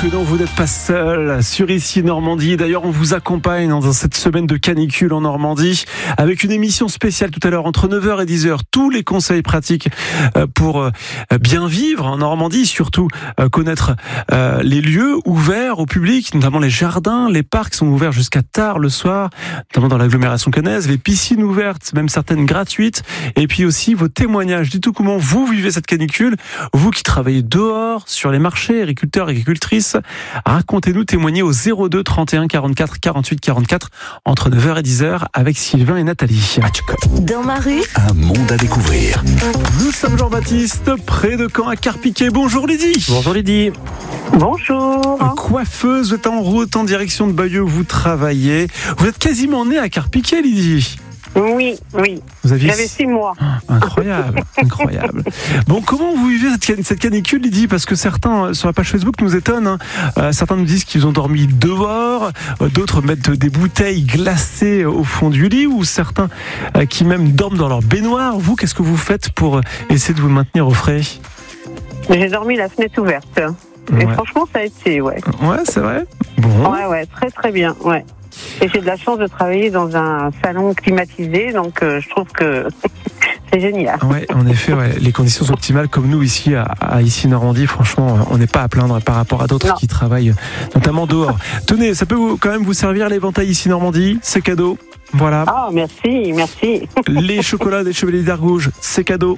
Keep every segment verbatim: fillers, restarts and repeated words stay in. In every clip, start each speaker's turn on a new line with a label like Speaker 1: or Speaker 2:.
Speaker 1: que non, vous n'êtes pas seul sur Ici Normandie. D'ailleurs, on vous accompagne dans cette semaine de canicule en Normandie avec une émission spéciale tout à l'heure entre neuf heures et dix heures. Tous les conseils pratiques pour bien vivre en Normandie, surtout connaître les lieux ouverts au public, notamment les jardins, les parcs sont ouverts jusqu'à tard le soir, notamment dans l'agglomération caennaise, les piscines ouvertes, même certaines gratuites, et puis aussi vos témoignages. Dites-nous comment vous vivez cette canicule, vous qui travaillez dehors, sur les marchés, agriculteurs, agricultrices. Racontez-nous, témoignez au zéro deux trente et un quarante-quatre quarante-huit quarante-quatre entre neuf heures et dix heures avec Sylvain et Nathalie.
Speaker 2: Dans ma rue,
Speaker 3: un monde à découvrir.
Speaker 1: Nous sommes Jean-Baptiste, près de Caen à Carpiquet. Bonjour Lydie.
Speaker 4: Bonjour Lydie.
Speaker 5: Bonjour.
Speaker 1: Coiffeuse, vous êtes en route en direction de Bayeux où vous travaillez. Vous êtes quasiment née à Carpiquet, Lydie.
Speaker 5: Oui, oui.
Speaker 1: Vous aviez...
Speaker 5: J'avais six mois.
Speaker 1: Oh, incroyable, incroyable. Bon, comment vous vivez cette, cette canicule, Lydie? Parce que certains, sur la page Facebook, nous étonnent. Hein. Euh, certains nous disent qu'ils ont dormi dehors, euh, d'autres mettent des bouteilles glacées au fond du lit, ou certains euh, qui même dorment dans leur baignoire. Vous, qu'est-ce que vous faites pour essayer de vous maintenir au frais?
Speaker 5: J'ai dormi la fenêtre ouverte. Et ouais. Franchement, ça a été, ouais.
Speaker 1: Ouais, c'est vrai. Bon.
Speaker 5: Ouais, ouais, très très bien, ouais. Et j'ai de la chance de travailler dans un salon climatisé, donc euh, je trouve que c'est génial.
Speaker 1: Ouais, en effet, ouais, les conditions sont optimales comme nous ici à, à Ici Normandie. Franchement, on n'est pas à plaindre par rapport à d'autres non. qui travaillent notamment dehors. Tenez, ça peut vous, quand même vous servir l'éventail Ici Normandie, c'est cadeau. Voilà.
Speaker 5: Ah, merci, merci.
Speaker 1: Les chocolats des Chevaliers d'Argouges, c'est cadeau.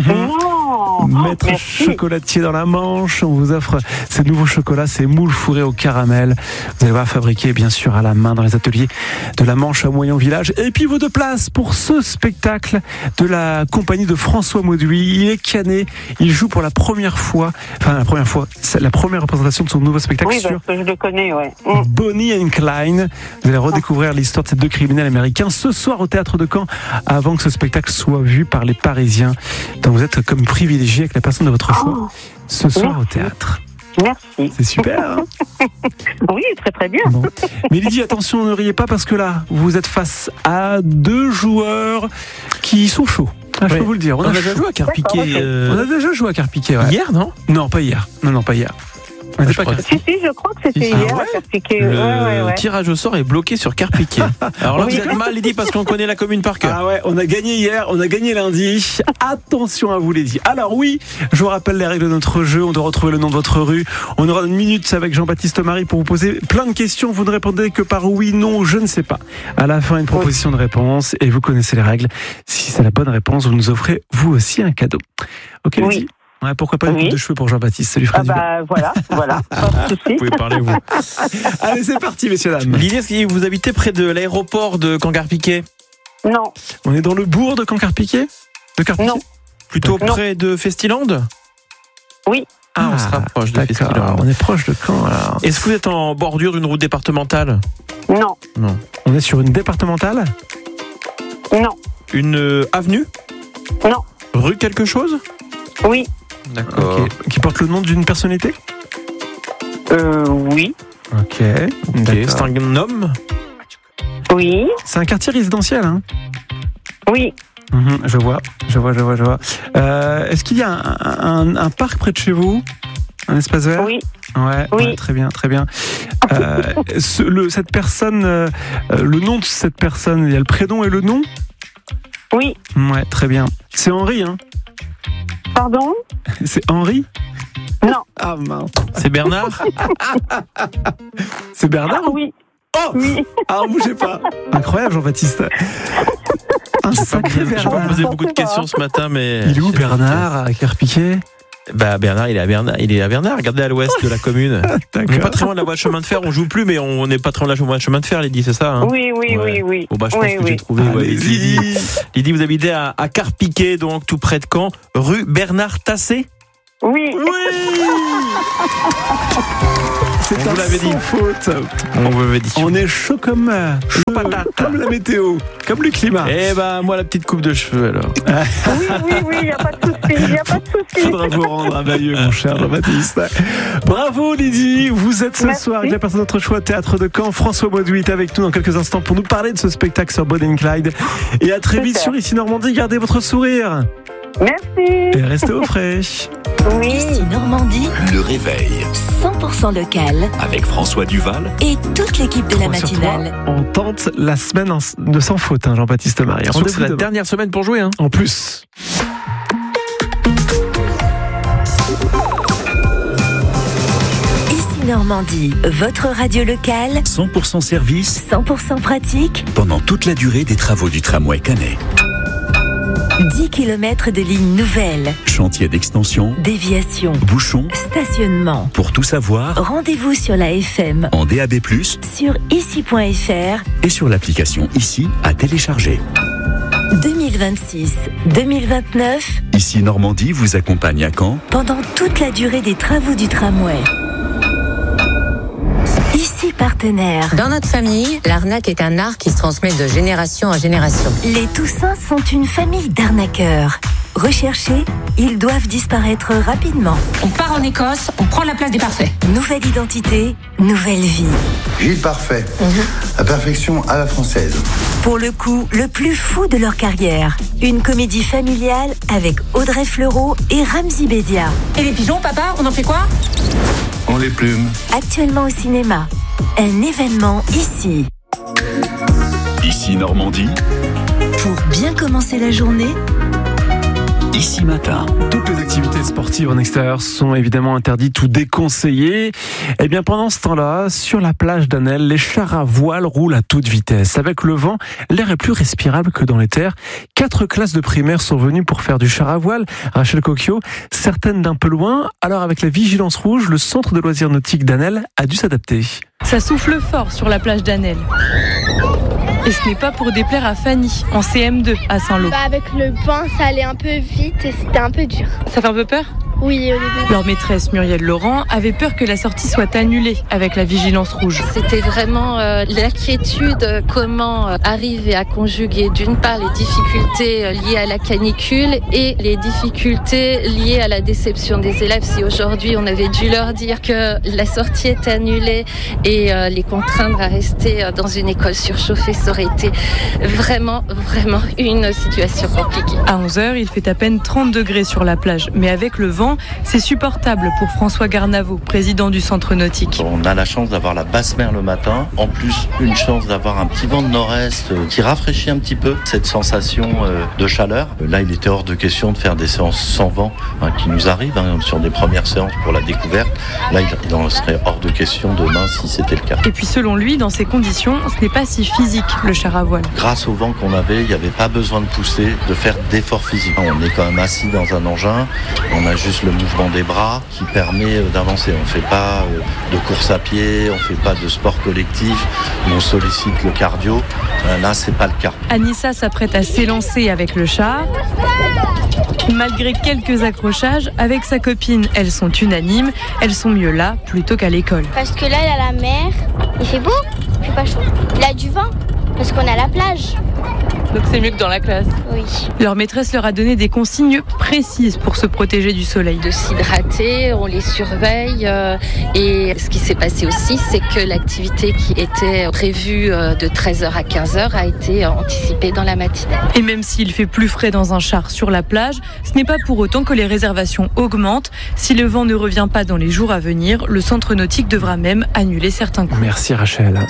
Speaker 5: Non,
Speaker 1: Maître
Speaker 5: merci.
Speaker 1: Chocolatier dans la Manche, on vous offre ces nouveaux chocolats, ces moules fourrés au caramel. Vous allez voir, fabriqués bien sûr à la main dans les ateliers de la Manche à Moyon Village. Et puis vos deux places pour ce spectacle de la compagnie de François Mauduit. Il est canet, il joue pour la première fois, enfin la première fois, c'est la première représentation de son nouveau spectacle
Speaker 5: oui,
Speaker 1: sur
Speaker 5: parce que je le connais, ouais.
Speaker 1: Bonnie and Clyde. Vous allez redécouvrir l'histoire de ces deux criminels américains ce soir au Théâtre de Caen, avant que ce spectacle soit vu par les Parisiens. Donc vous êtes comme privilégié avec la personne de votre choix oh, ce soir merci. Au théâtre.
Speaker 5: Merci.
Speaker 1: C'est super. Hein.
Speaker 5: Oui, très très bien.
Speaker 1: Bon. Mais Lydie, attention, ne riez pas parce que là, vous êtes face à deux joueurs qui sont chauds. Ah, je oui. peux vous le dire. On,
Speaker 4: on
Speaker 1: a,
Speaker 4: a déjà joué à Carpiquet.
Speaker 1: Euh... On a déjà joué à Carpiquet. Ouais.
Speaker 4: Hier, non?
Speaker 1: Non, pas hier. Non, non, pas hier.
Speaker 5: Ah, pas crois... Si, si, je crois que c'était ah, hier ouais à Carpiquet.
Speaker 4: Le
Speaker 5: ouais, ouais, ouais.
Speaker 4: tirage au sort est bloqué sur Carpiquet. Alors là, oui. vous êtes mal, Lydie, parce qu'on connaît la commune par cœur.
Speaker 1: Ah ouais, on a gagné hier, on a gagné lundi. Attention à vous, Lydie. Alors oui, je vous rappelle les règles de notre jeu. On doit retrouver le nom de votre rue. On aura une minute avec Jean-Baptiste Marie pour vous poser plein de questions. Vous ne répondez que par oui, non, je ne sais pas. À la fin, une proposition oui. de réponse et vous connaissez les règles. Si c'est la bonne réponse, vous nous offrez vous aussi un cadeau. Ok, Lydie oui. Ouais, pourquoi pas une oui. coupe de cheveux pour Jean-Baptiste, ça lui fera
Speaker 5: ah
Speaker 1: du
Speaker 5: bah, bien. Voilà, voilà.
Speaker 4: Vous pouvez parler, vous.
Speaker 1: Allez, c'est parti, messieurs, dames.
Speaker 4: Lydie, est-ce que vous habitez près de l'aéroport de Caen-Carpiquet?
Speaker 5: Non.
Speaker 1: On est dans le bourg de Caen-Carpiquet? De Carpiquet?
Speaker 5: Non.
Speaker 4: Plutôt
Speaker 5: non.
Speaker 4: près de Festiland?
Speaker 5: Oui.
Speaker 4: Ah, on se rapproche de Festiland.
Speaker 1: On est proche de Caen, alors.
Speaker 4: Est-ce que vous êtes en bordure d'une route départementale?
Speaker 5: Non.
Speaker 4: Non.
Speaker 1: On est sur une départementale?
Speaker 5: Non.
Speaker 4: Une euh, avenue?
Speaker 5: Non.
Speaker 4: Rue quelque chose?
Speaker 5: Oui.
Speaker 4: D'accord.
Speaker 1: Okay. Qui porte le nom d'une personnalité?
Speaker 5: Euh, oui.
Speaker 1: Ok.
Speaker 4: okay. C'est un homme?
Speaker 5: Oui.
Speaker 1: C'est un quartier résidentiel, hein?
Speaker 5: Oui.
Speaker 1: Mmh, je vois, je vois, je vois, je vois. Euh, est-ce qu'il y a un, un, un parc près de chez vous? Un espace vert?
Speaker 5: Oui.
Speaker 1: Ouais,
Speaker 5: oui.
Speaker 1: ouais, très bien, très bien. Euh, ce, le, cette personne, euh, le nom de cette personne, il y a le prénom et le nom?
Speaker 5: Oui.
Speaker 1: Ouais, très bien. C'est Henri, hein?
Speaker 5: Pardon?
Speaker 1: C'est Henri?
Speaker 5: Non.
Speaker 1: Ah mince.
Speaker 4: C'est Bernard?
Speaker 1: C'est Bernard?
Speaker 5: Ah, oui.
Speaker 1: Oh oui. Alors bougez pas. Incroyable, Jean-Baptiste. Un sacré Bernard.
Speaker 4: Je vais pas poser beaucoup de questions ce matin, mais...
Speaker 1: Il est où Bernard à Carpiquet?
Speaker 4: Bah Bernard, il est à Bernard, il est à Bernard. Regardez à l'ouest de la commune. On n'est pas très loin de la voie de chemin de fer. On joue plus, mais on n'est pas très loin de la voie de chemin de fer, Lydie, c'est ça hein?
Speaker 5: Oui, oui, ouais. oui, oui.
Speaker 4: Bon bah je
Speaker 5: oui,
Speaker 4: pense que
Speaker 5: oui.
Speaker 4: j'ai trouvé. Ouais, Lydie. Lydie, vous habitez à, à Carpiquet, donc tout près de Caen, rue Bernard Tassé.
Speaker 5: Oui.
Speaker 1: Oui. C'est
Speaker 4: on
Speaker 1: un
Speaker 4: vous l'avait dit.
Speaker 1: Faute.
Speaker 4: On vous l'avait dit.
Speaker 1: On est chaud comme chaud le, patate, comme la météo, comme le climat.
Speaker 4: Eh ben moi la petite coupe de cheveux alors.
Speaker 5: Oui, oui, oui, il y a pas de souci, il y a pas de souci.
Speaker 1: Faudra vous rendre à Bayeux, mon cher Jean-Baptiste. Bravo Lydie, vous êtes ce Merci. soir avec la personne de notre choix Théâtre de Caen. François Mauduit est avec nous dans quelques instants pour nous parler de ce spectacle sur Bonnie and Clyde. Et à très Super. vite sur Ici Normandie. Gardez votre sourire.
Speaker 5: Merci.
Speaker 1: Et restez au frais.
Speaker 5: Oui.
Speaker 2: Ici Normandie,
Speaker 3: Le réveil
Speaker 2: cent pour cent local
Speaker 3: avec François Duval.
Speaker 2: et toute l'équipe de la
Speaker 1: Trois sur trois,
Speaker 2: matinale.
Speaker 1: on tente la semaine en- de sans faute, hein, Jean-Baptiste Marie.
Speaker 4: Surtout que c'est la
Speaker 1: Rendez-vous demain.
Speaker 4: dernière semaine pour jouer. Hein.
Speaker 1: En plus.
Speaker 2: Ici Normandie, votre radio locale,
Speaker 3: cent pour cent service
Speaker 2: cent pour cent pratique,
Speaker 3: pendant toute la durée des travaux du tramway Canet.
Speaker 2: dix kilomètres de lignes nouvelles,
Speaker 3: Chantier d'extension,
Speaker 2: déviation,
Speaker 3: bouchons.
Speaker 2: stationnement.
Speaker 3: Pour tout savoir,
Speaker 2: Rendez-vous sur la F M,
Speaker 3: en D A B plus,
Speaker 2: sur ici point F R.
Speaker 3: et sur l'application Ici à télécharger.
Speaker 2: deux mille vingt-six deux mille vingt-neuf,
Speaker 3: Ici Normandie vous accompagne à Caen.
Speaker 2: pendant toute la durée des travaux du tramway. Ici partenaire.
Speaker 6: Dans notre famille, l'arnaque est un art qui se transmet de génération en génération.
Speaker 2: Les Toussins sont une famille d'arnaqueurs. Recherchés, ils doivent disparaître rapidement.
Speaker 6: On part en Écosse, on prend la place des parfaits.
Speaker 2: Nouvelle identité, nouvelle vie.
Speaker 7: Gilles Parfait, la perfection à la française.
Speaker 2: Pour le coup, le plus fou de leur carrière. Une comédie familiale avec Audrey Fleurot et Ramzy Bedia.
Speaker 6: Et les pigeons, papa, on en fait quoi?
Speaker 7: On les plume.
Speaker 2: Actuellement au cinéma. Un événement ici.
Speaker 3: Ici Normandie,
Speaker 2: Pour bien commencer la journée,
Speaker 3: Ici matin.
Speaker 1: Toutes les activités sportives en extérieur sont évidemment interdites ou déconseillées. Et bien pendant ce temps-là, sur la plage d'Anelle, les chars à voile roulent à toute vitesse. Avec le vent, l'air est plus respirable que dans les terres. Quatre classes de primaire sont venues pour faire du char à voile. Rachel Cocchio, certaines d'un peu loin. Alors avec la vigilance rouge, le centre de loisirs nautiques d'Anelle a dû s'adapter.
Speaker 8: Ça souffle fort sur la plage d'Anelle. Et ce n'est pas pour déplaire à Fanny, en C M deux à Saint-Lô.
Speaker 9: Bah avec le vent, ça allait un peu vite et c'était un peu dur.
Speaker 8: Ça fait un peu peur ?
Speaker 9: Oui, au début.
Speaker 8: Leur maîtresse Muriel Laurent avait peur que la sortie soit annulée avec la vigilance rouge.
Speaker 10: C'était vraiment euh, l'inquiétude, euh, comment euh, arriver à conjuguer d'une part les difficultés euh, liées à la canicule et les difficultés liées à la déception des élèves. Si aujourd'hui on avait dû leur dire que la sortie est annulée et euh, les contraindre à rester euh, dans une école surchauffée, ça aurait été vraiment, vraiment une situation compliquée.
Speaker 8: À onze heures, il fait à peine trente degrés sur la plage, mais avec le vent, c'est supportable pour François Garnavaux, président du centre nautique.
Speaker 11: On a la chance d'avoir la basse mer le matin, en plus une chance d'avoir un petit vent de nord-est qui rafraîchit un petit peu cette sensation de chaleur. Là, il était hors de question de faire des séances sans vent hein, qui nous arrivent hein, sur des premières séances pour la découverte. Là, il en serait hors de question demain si c'était le cas.
Speaker 8: Et puis selon lui, dans ces conditions, ce n'est pas si physique le char à voile.
Speaker 11: Grâce au vent qu'on avait, il n'y avait pas besoin de pousser, de faire d'efforts physiques. On est quand même assis dans un engin, on a juste le mouvement des bras qui permet d'avancer. On ne fait pas de course à pied, on ne fait pas de sport collectif, on sollicite le cardio. Là, c'est pas le cas.
Speaker 8: Anissa s'apprête à s'élancer avec le char. Malgré quelques accrochages, avec sa copine, elles sont unanimes. Elles sont mieux là plutôt qu'à l'école.
Speaker 9: Parce que là, il y a la mer, il fait beau, il fait pas chaud. Il y a du vent, parce qu'on a la plage.
Speaker 8: Donc c'est mieux que dans la classe.
Speaker 9: Oui.
Speaker 8: Leur maîtresse leur a donné des consignes précises pour se protéger du soleil.
Speaker 10: De s'hydrater, on les surveille euh, et ce qui s'est passé aussi, c'est que l'activité qui était prévue euh, de treize heures à quinze heures a été euh, anticipée dans la matinée.
Speaker 8: Et même s'il fait plus frais dans un char sur la plage, ce n'est pas pour autant que les réservations augmentent. Si le vent ne revient pas dans les jours à venir, le centre nautique devra même annuler certains cours.
Speaker 1: Merci Rachel.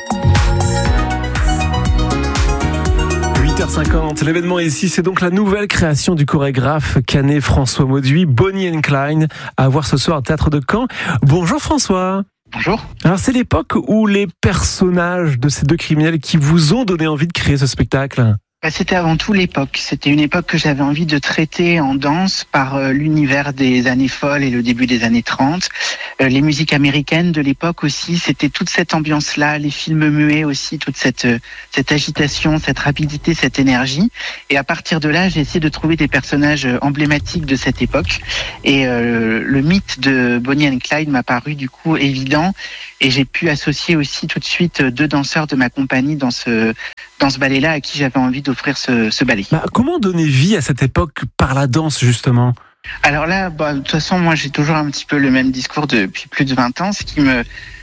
Speaker 1: huit heures cinquante, l'événement ici, c'est donc la nouvelle création du chorégraphe canet François Mauduit, Bonnie and Clyde, à voir ce soir au Théâtre de Caen. Bonjour François.
Speaker 12: Bonjour.
Speaker 1: Alors c'est l'époque où les personnages de ces deux criminels qui vous ont donné envie de créer ce spectacle.
Speaker 12: C'était avant tout l'époque. C'était une époque que j'avais envie de traiter en danse par euh, l'univers des années folles et le début des années trente. Euh, les musiques américaines de l'époque aussi, c'était toute cette ambiance-là, les films muets aussi, toute cette, euh, cette agitation, cette rapidité, cette énergie. Et à partir de là, j'ai essayé de trouver des personnages emblématiques de cette époque. Et euh, le mythe de Bonnie and Clyde m'a paru du coup évident. Et j'ai pu associer aussi tout de suite deux danseurs de ma compagnie dans ce, dans ce ballet-là à qui j'avais envie d'offrir ce, ce ballet.
Speaker 1: Bah, comment donner vie à cette époque par la danse justement ?
Speaker 12: Alors là, bah, de toute façon, moi j'ai toujours un petit peu le même discours depuis plus de vingt ans. Ce qui me,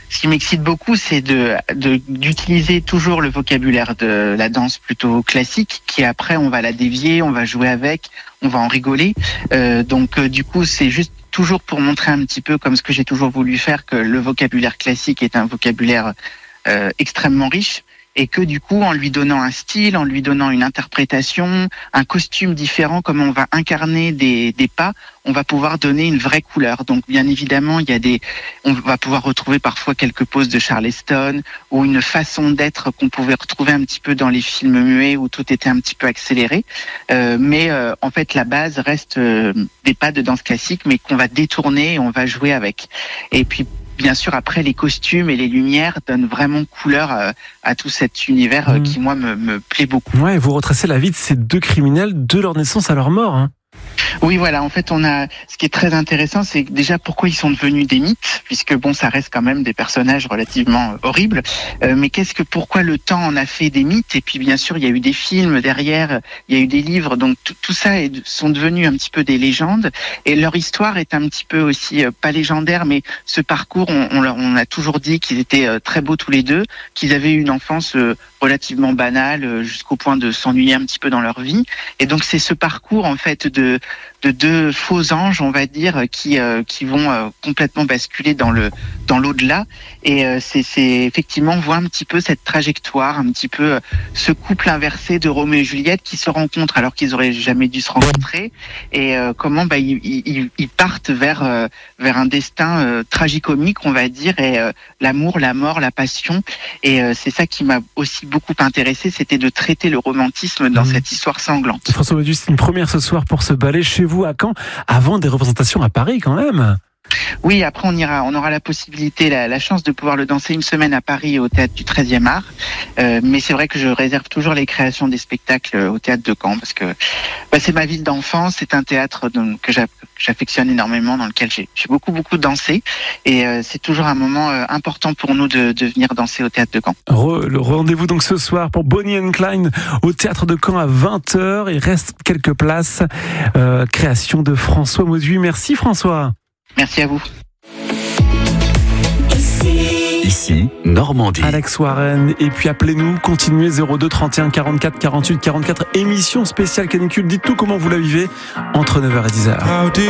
Speaker 12: ce qui m'excite beaucoup, c'est de, de d'utiliser toujours le vocabulaire de la danse plutôt classique, qui après on va la dévier, on va jouer avec, on va en rigoler. Euh, donc euh, du coup, c'est juste toujours pour montrer un petit peu, comme ce que j'ai toujours voulu faire, que le vocabulaire classique est un vocabulaire euh, extrêmement riche. Et que du coup, en lui donnant un style, en lui donnant une interprétation, un costume différent, comme on va incarner des, des pas, on va pouvoir donner une vraie couleur. Donc, bien évidemment, il y a des, on va pouvoir retrouver parfois quelques poses de Charleston ou une façon d'être qu'on pouvait retrouver un petit peu dans les films muets où tout était un petit peu accéléré. Euh, mais euh, en fait, la base reste euh, des pas de danse classique, mais qu'on va détourner et on va jouer avec. Et puis, bien sûr, après, les costumes et les lumières donnent vraiment couleur à, à tout cet univers mmh. qui, moi, me, me plaît beaucoup.
Speaker 1: Ouais, vous retracez la vie de ces deux criminels de leur naissance à leur mort, hein.
Speaker 12: Oui, voilà. En fait, on a. Ce qui est très intéressant, c'est déjà pourquoi ils sont devenus des mythes, puisque bon, ça reste quand même des personnages relativement horribles. Euh, mais qu'est-ce que, pourquoi le temps en a fait des mythes? Et puis, bien sûr, il y a eu des films derrière, il y a eu des livres, donc tout, tout ça est, sont devenus un petit peu des légendes. Et leur histoire est un petit peu aussi euh, pas légendaire, mais ce parcours, on, on, on a toujours dit qu'ils étaient euh, très beaux tous les deux, qu'ils avaient eu une enfance euh, relativement banale, euh, jusqu'au point de s'ennuyer un petit peu dans leur vie. Et donc, c'est ce parcours en fait de de deux faux anges, on va dire, qui euh, qui vont euh, complètement basculer dans le dans l'au-delà. Et euh, c'est c'est effectivement on voit un petit peu cette trajectoire, un petit peu euh, ce couple inversé de Roméo et Juliette qui se rencontrent alors qu'ils auraient jamais dû se rencontrer. Et euh, comment bah ils, ils, ils partent vers euh, vers un destin euh, tragicomique, on va dire, et euh, l'amour, la mort, la passion. Et euh, c'est ça qui m'a aussi beaucoup intéressé, c'était de traiter le romantisme dans mmh. cette histoire sanglante.
Speaker 1: François Baudu, c'est une première ce soir pour ce ballet chez vous à Caen, avant des représentations à Paris quand même.
Speaker 12: Oui, après on ira, on aura la possibilité, la, la chance de pouvoir le danser une semaine à Paris au théâtre du treizième art. Euh, mais c'est vrai que je réserve toujours les créations des spectacles au théâtre de Caen parce que bah, c'est ma ville d'enfance, c'est un théâtre donc, que j'affectionne énormément, dans lequel j'ai, j'ai beaucoup beaucoup dansé et euh, c'est toujours un moment euh, important pour nous de, de venir danser au théâtre de Caen.
Speaker 1: Re, le rendez-vous donc ce soir pour Bonnie and Clyde au théâtre de Caen à vingt heures. Il reste quelques places. Euh, création de François Baudu. Merci François.
Speaker 12: Merci à vous.
Speaker 3: Ici, Ici Normandie.
Speaker 1: Alex Warren. Et puis appelez-nous, continuez zéro deux trente et un quarante-quatre quarante-huit quarante-quatre. Émission spéciale canicule. Dites tout comment vous la vivez entre neuf heures et dix heures.